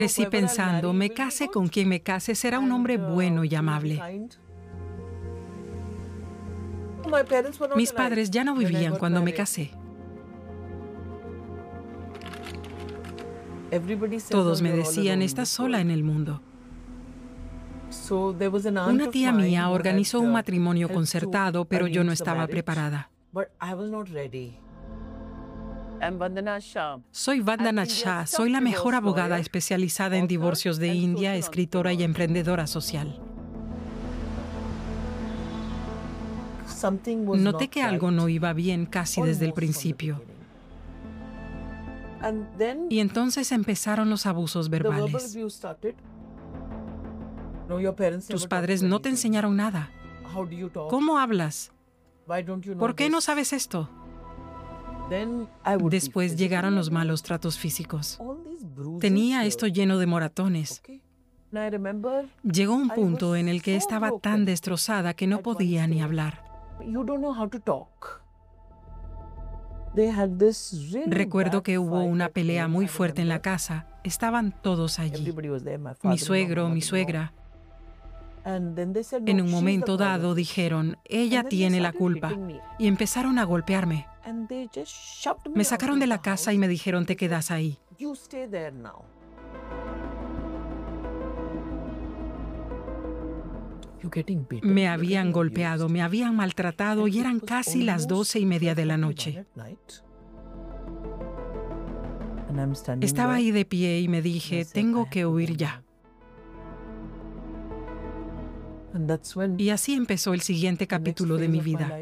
Crecí pensando, me case con quien me case, será un hombre bueno y amable. Mis padres ya no vivían cuando me casé. Todos me decían, estás sola en el mundo. Una tía mía organizó un matrimonio concertado, pero yo no estaba preparada. Soy Vandana Shah, soy la mejor abogada especializada en divorcios de India, escritora y emprendedora social. Noté que algo no iba bien casi desde el principio. Y entonces empezaron los abusos verbales. Tus padres no te enseñaron nada. ¿Cómo hablas? ¿Por qué no sabes esto? Después llegaron los malos tratos físicos. Tenía esto lleno de moratones. Llegó un punto en el que estaba tan destrozada que no podía ni hablar. Recuerdo que hubo una pelea muy fuerte en la casa. Estaban todos allí. Mi suegro, mi suegra. En un momento dado dijeron, ella tiene la culpa, y empezaron a golpearme. Me sacaron de la casa y me dijeron, te quedas ahí. Me habían golpeado, me habían maltratado y eran casi las 12:30 de la noche. Estaba ahí de pie y me dije, tengo que huir ya. Y así empezó el siguiente capítulo de mi vida.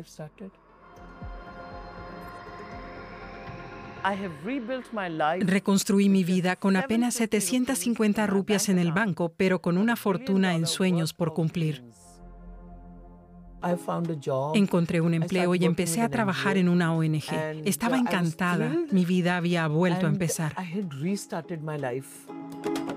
Reconstruí mi vida con apenas 750 rupias en el banco, pero con una fortuna en sueños por cumplir. Encontré un empleo y empecé a trabajar en una ONG. Estaba encantada. Mi vida había vuelto a empezar.